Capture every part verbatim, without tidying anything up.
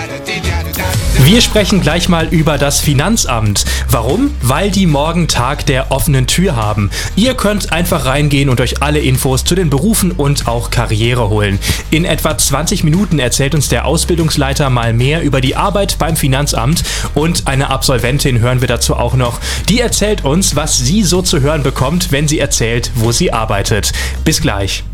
Wir sprechen gleich mal über das Finanzamt. Warum? Weil die morgen Tag der offenen Tür haben. Ihr könnt einfach reingehen und euch alle Infos zu den Berufen und auch Karriere holen. In etwa zwanzig Minuten erzählt uns der Ausbildungsleiter mal mehr über die Arbeit beim Finanzamt und eine Absolventin hören wir dazu auch noch. Die erzählt uns, was sie so zu hören bekommt, wenn sie erzählt, wo sie arbeitet. Bis gleich.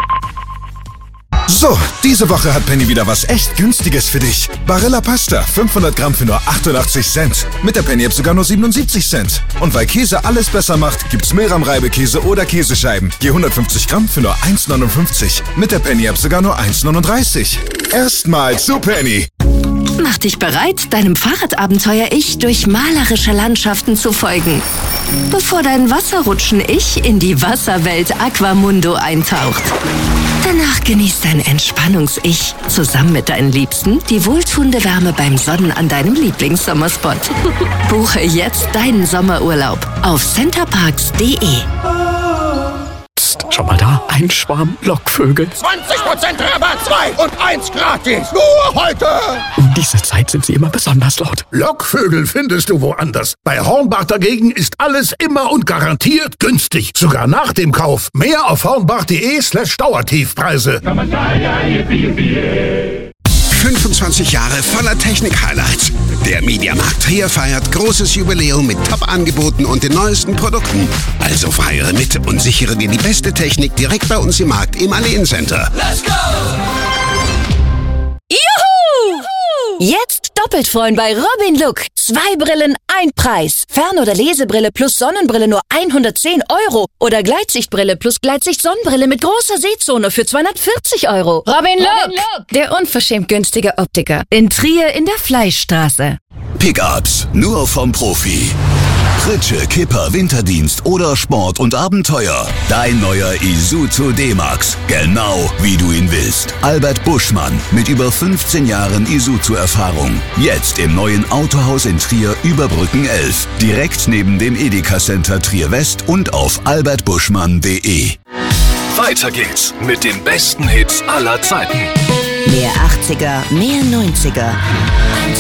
So, diese Woche hat Penny wieder was echt Günstiges für dich. Barilla Pasta, fünfhundert Gramm für nur achtundachtzig Cent. Mit der Penny-App sogar nur siebenundsiebzig Cent. Und weil Käse alles besser macht, gibt's Milram-Reibekäse oder Käsescheiben. Je hundertfünfzig Gramm für nur eins neunundfünfzig. Mit der Penny-App sogar nur eins neununddreißig. Erstmal zu Penny. Mach dich bereit, deinem Fahrradabenteuer-Ich durch malerische Landschaften zu folgen. Bevor dein Wasserrutschen-Ich in die Wasserwelt Aquamundo eintaucht. Danach genießt dein Entspannungs-Ich zusammen mit deinen Liebsten die wohltuende Wärme beim Sonnen an deinem Lieblingssommerspot. Buche jetzt deinen Sommerurlaub auf centerparks punkt de. Psst, schau mal da, ein Schwarm Lockvögel. zwanzig Prozent Rabatt, zwei und eins gratis. Nur heute. Um diese Zeit sind sie immer besonders laut. Lockvögel findest du woanders. Bei Hornbach dagegen ist alles immer und garantiert günstig. Sogar nach dem Kauf. Mehr auf hornbach.de slash Dauertiefpreise. fünfundzwanzig Jahre voller Technik-Highlights. Der Mediamarkt Trier feiert großes Jubiläum mit Top-Angeboten und den neuesten Produkten. Also feiere mit und sichere dir die beste Technik direkt bei uns im Markt im Alleen Center. Let's go! Juhu! Jetzt doppelt freuen bei Robin Look. Zwei Brillen, ein Preis. Fern- oder Lesebrille plus Sonnenbrille nur hundertzehn Euro. Oder Gleitsichtbrille plus Gleitsicht-Sonnenbrille mit großer Sehzone für zweihundertvierzig Euro. Robin Look, der unverschämt günstige Optiker. In Trier in der Fleischstraße. Pickups, nur vom Profi. Pritsche, Kipper, Winterdienst oder Sport und Abenteuer. Dein neuer Isuzu D-Max. Genau wie du ihn willst. Albert Buschmann mit über fünfzehn Jahren Isuzu-Erfahrung. Jetzt im neuen Autohaus in Trier über Brücken elf. Direkt neben dem Edeka Center Trier West und auf albert buschmann punkt de. Weiter geht's mit den besten Hits aller Zeiten. Mehr achtziger, mehr neunziger.